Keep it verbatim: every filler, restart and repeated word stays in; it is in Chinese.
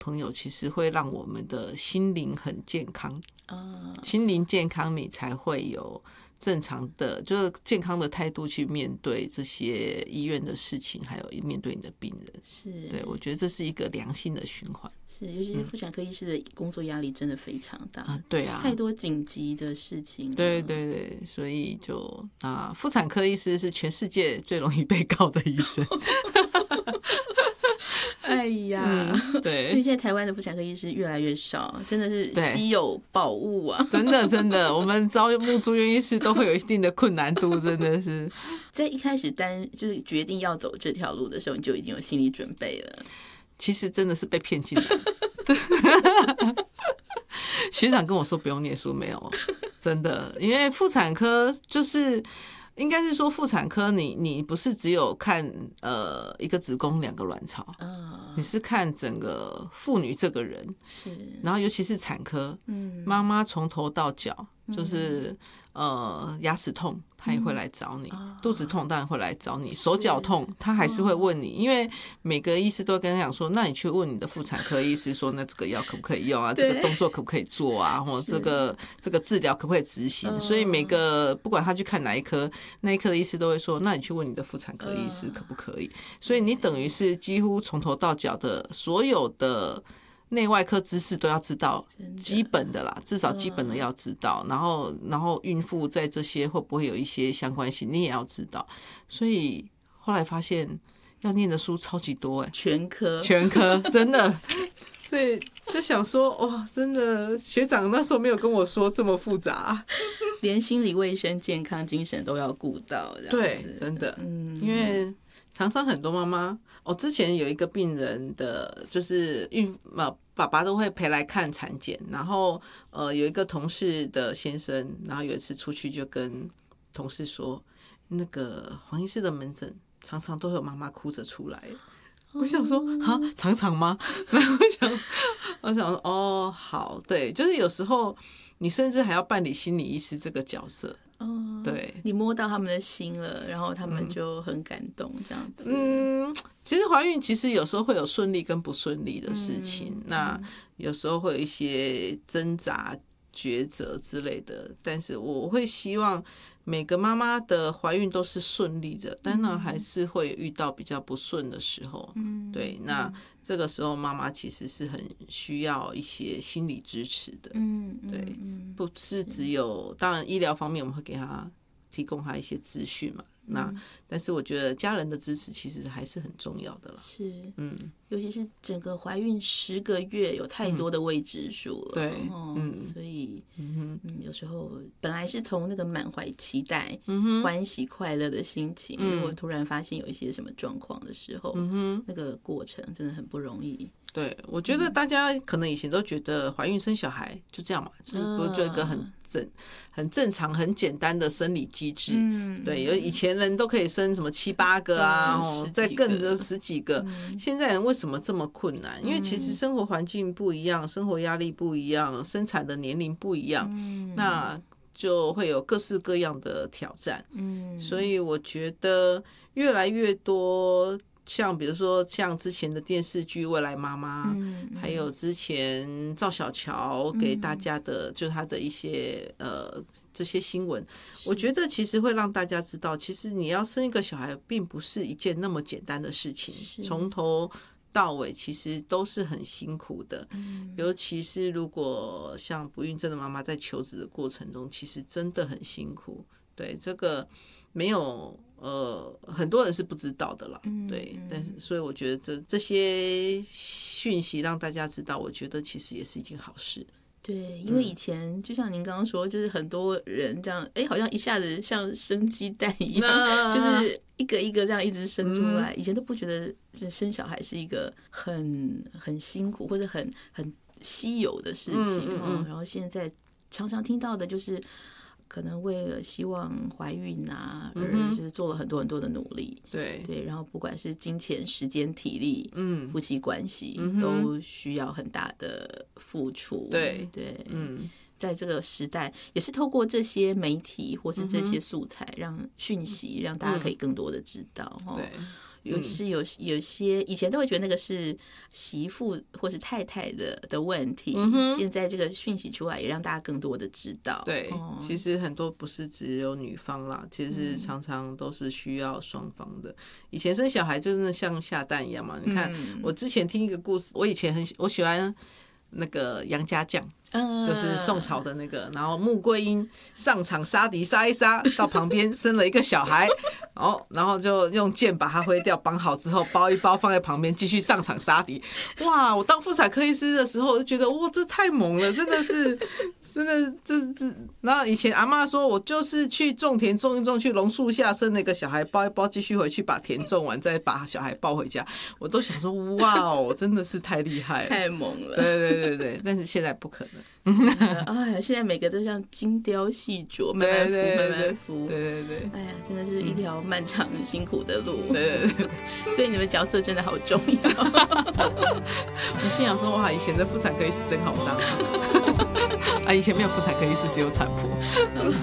朋友，其实会让我们的心灵很健康。心灵健康，你才会有正常的，就是健康的态度去面对这些医院的事情，还有面对你的病人。 是， 对，我觉得这是一个良性的循环。 是，尤其是妇产科医师的工作压力真的非常大。 啊，对啊， 太多紧急的事情。 对对对，所以就啊，妇产科医师是全世界最容易被告的医生。 哎呀， 嗯，对， 所以现在台湾的妇产科医师越来越少，真的是稀有宝物啊！ 真的真的，我们招募住院医师都会有一定的困难度，真的是。 在一开始单就是决定要走这条路的时候，你就已经有心理准备了。 其实真的是被骗进来。学长跟我说不用念书，没有，真的，因为妇产科就是应该是说妇产科你，你你不是只有看呃一个子宫两个卵巢， 啊， 你是看整个妇女这个人， 是， 然后尤其是产科， 嗯， 妈妈从头到脚就是。呃，牙齿痛他也会来找你，嗯、肚子痛当然会来找你，手脚痛他还是会问你，因为每个医师都跟他讲说，那你去问你的妇产科医师说，那这个药可不可以用啊？这个动作可不可以做啊？或这个这个治疗可不可以执行？所以每个不管他去看哪一科，那一科的医师都会说，那你去问你的妇产科医师可不可以？所以你等于是几乎从头到脚的所有的。内外科知识都要知道，基本的啦，至少基本的要知道。然后，然后孕妇在这些会不会有一些相关性，你也要知道。所以后来发现要念的书超级多哎、欸， 全科全科真的。所以就想说，哇，真的学长那时候没有跟我说这么复杂， 连心理卫生、健康、精神都要顾到。 对，真的，嗯，因为常常很多妈妈。哦，之前有一个病人的，就是孕呃爸爸都会陪来看产检，然后呃有一个同事的先生，然后有一次出去就跟同事说，那个黄医师的门诊常常都有妈妈哭着出来。我想说啊，常常吗？然后我想，我想说哦，好，对，就是有时候你甚至还要办理心理医师这个角色。 哦， 对， 你摸到他们的心了，然后他们就很感动，这样子。 嗯，其实怀孕其实有时候会有顺利跟不顺利的事情， 嗯、 那有时候会有一些挣扎、抉择之类的。但是我会希望每个妈妈的怀孕都是顺利的，当然还是会遇到比较不顺的时候。嗯，对，那这个时候妈妈其实是很需要一些心理支持的。嗯，对，不是只有，当然医疗方面我们会给她提供她一些资讯嘛。那但是我觉得家人的支持其实还是很重要的了。 是， 嗯， 尤其是整个怀孕十个月，有太多的未知数了。 对， 嗯，所以嗯，有时候本来是从那个满怀期待、嗯、欢喜快乐的心情，嗯、如果突然发现有一些什么状况的时候，嗯、那个过程真的很不容易。 对，我觉得大家可能以前都觉得怀孕生小孩就这样嘛，就是不就一个很正、很正常、很简单的生理机制。嗯，对，有以前人都可以生什么七八个啊，哦，再更的十几个。嗯、现在人为什么这么困难？因为其实生活环境不一样，生活压力不一样，生产的年龄不一样，嗯、那就会有各式各样的挑战。嗯，所以我觉得越来越多。像比如说像之前的电视剧《未来妈妈》，嗯，还有之前赵小乔给大家的，嗯、就是他的一些呃这些新闻，我觉得其实会让大家知道，其实你要生一个小孩，并不是一件那么简单的事情，从头到尾其实都是很辛苦的。嗯、尤其是如果像不孕症的妈妈在求子的过程中，其实真的很辛苦。对这个没有。呃，很多人是不知道的啦，对，但是所以我觉得这这些讯息让大家知道，我觉得其实也是一件好事。 对，因为以前、嗯、就像您刚刚说，就是很多人这样，哎，好像一下子像生鸡蛋一样，就是一个一个这样一直生出来。嗯、以前都不觉得生小孩是一个很很辛苦或者很很稀有的事情，嗯嗯嗯、然后现在常常听到的就是。可能为了希望怀孕啊，而就是做了很多很多的努力， 对对，然后不管是金钱、时间、体力，嗯，夫妻关系、嗯、都需要很大的付出， 对对，嗯，在这个时代，也是透过这些媒体或是这些素材，让讯息让大家可以更多的知道，哈、嗯。 尤其是有有些以前都会觉得那个是媳妇或是太太的的问题，嗯、现在这个讯息出来，也让大家更多的知道。 对，哦、其实很多不是只有女方啦，其实常常都是需要双方的。以前生小孩就真的像下蛋一样嘛，你看、嗯、我之前听一个故事，我以前很我喜欢那个杨家将。就是宋朝的那个，然后穆桂英上场杀敌杀一杀，到旁边生了一个小孩，然后然后就用剑把它挥掉，绑好之后包一包放在旁边，继续上场杀敌。哇！我当妇产科医师的时候，我就觉得哇，这太猛了，真的是，真的这这。然后以前阿嬷说我就是去种田种一种，去榕树下生了一个小孩，包一包，继续回去把田种完，再把小孩抱回家。我都想说哇哦，真的是太厉害了， 太猛了。 对对对对，但是现在不可能。 哎呀，现在每个都像精雕细琢，慢慢敷，慢慢敷。 对对对， 哎呀，真的是一条漫长辛苦的路。 对对对， 所以你们角色真的好重要。 我心想说，哇，以前的妇产科医师真好当啊！啊，以前没有妇产科医师，只有产婆。